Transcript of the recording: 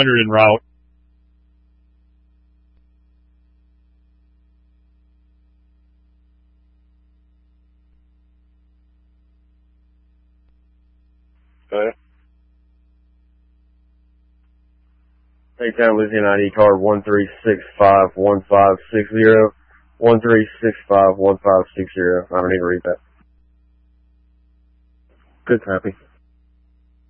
en route. Okay. Haytown, Louisiana ID card 13651560. 13651560. I don't need to read that. Good copy.